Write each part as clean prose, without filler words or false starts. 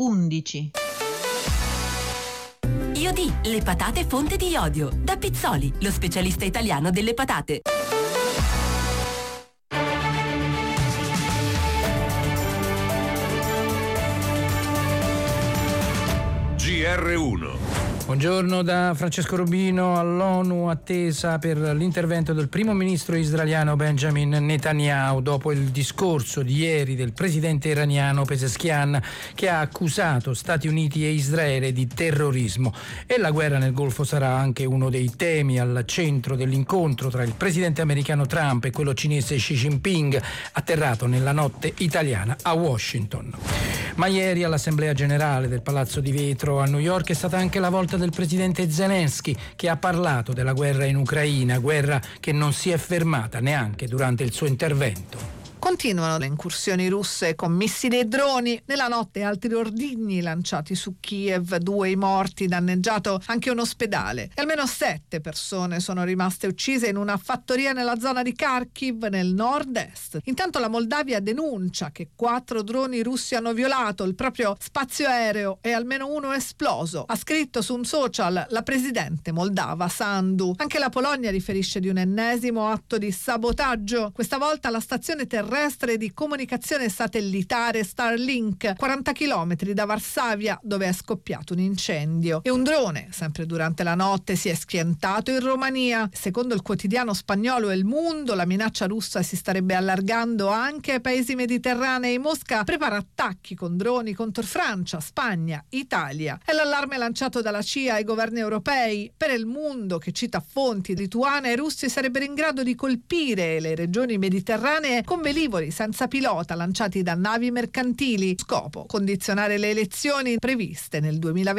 11. Iodi, le patate fonte di iodio. Da Pizzoli, lo specialista italiano delle patate. GR1. Buongiorno da Francesco Rubino. All'ONU attesa per l'intervento del primo ministro israeliano Benjamin Netanyahu dopo il discorso di ieri del presidente iraniano Pezeshkian, che ha accusato Stati Uniti e Israele di terrorismo. E la guerra nel Golfo sarà anche uno dei temi al centro dell'incontro tra il presidente americano Trump e quello cinese Xi Jinping, atterrato nella notte italiana a Washington. Ma ieri all'Assemblea Generale del Palazzo di Vetro a New York è stata anche la volta del presidente Zelensky, che ha parlato della guerra in Ucraina, guerra che non si è fermata neanche durante il suo intervento. Continuano le incursioni russe con missili e droni. Nella notte altri ordigni lanciati su Kiev, 2 i morti, danneggiato anche un ospedale. E almeno 7 persone sono rimaste uccise in una fattoria nella zona di Kharkiv, nel nord-est. Intanto la Moldavia denuncia che 4 droni russi hanno violato il proprio spazio aereo e almeno uno è esploso. Ha scritto su un social la presidente moldava Sandu. Anche la Polonia riferisce di un ennesimo atto di sabotaggio. Questa volta la stazione terrestre di comunicazione satellitare Starlink, 40 km da Varsavia, dove è scoppiato un incendio. E un drone, sempre durante la notte, si è schiantato in Romania. Secondo il quotidiano spagnolo El Mundo, la minaccia russa si starebbe allargando anche ai paesi mediterranei. Mosca prepara attacchi con droni contro Francia, Spagna, Italia. È l'allarme lanciato dalla CIA ai governi europei. Per El Mundo, che cita fonti lituane, i russi sarebbero in grado di colpire le regioni mediterranee con velivoli senza pilota lanciati da navi mercantili. Scopo: condizionare le elezioni previste nel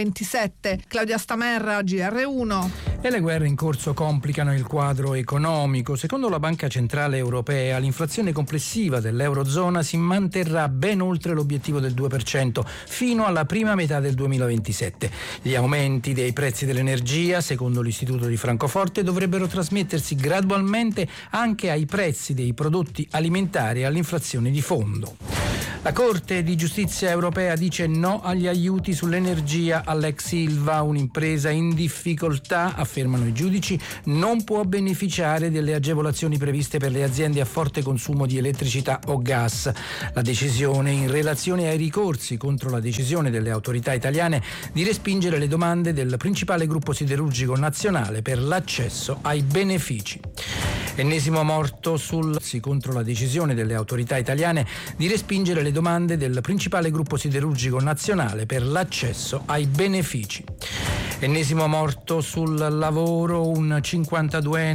2027. Claudia Stamerra, GR1. E le guerre in corso complicano il quadro economico. Secondo la Banca Centrale Europea, l'inflazione complessiva dell'Eurozona si manterrà ben oltre l'obiettivo del 2% fino alla prima metà del 2027. Gli aumenti dei prezzi dell'energia, secondo l'Istituto di Francoforte, dovrebbero trasmettersi gradualmente anche ai prezzi dei prodotti alimentari e all'inflazione di fondo. La Corte di Giustizia europea dice no agli aiuti sull'energia all'ex Ilva. Un'impresa in difficoltà, affermano i giudici, non può beneficiare delle agevolazioni previste per le aziende a forte consumo di elettricità o gas. La decisione in relazione ai ricorsi contro la decisione delle autorità italiane di respingere le domande del principale gruppo siderurgico nazionale per l'accesso ai benefici. Ennesimo morto contro la decisione delle autorità italiane di respingere le domande del principale gruppo siderurgico nazionale per l'accesso ai benefici. Ennesimo morto sul lavoro, un 52enne